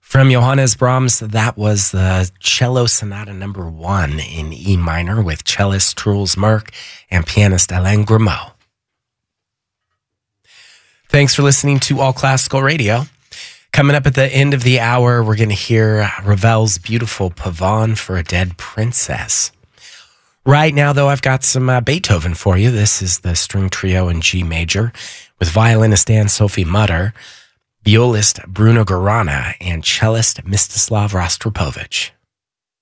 From Johannes Brahms, that was the Cello Sonata number 1 in E minor with cellist Truls Merk and pianist Alain Grimaud. Thanks for listening to All Classical Radio. Coming up at the end of the hour, we're going to hear Ravel's beautiful Pavane for a Dead Princess. Right now, though, I've got some Beethoven for you. This is the string trio in G major with violinist Anne-Sophie Mutter, violist Bruno Guarana, and cellist Mstislav Rostropovich.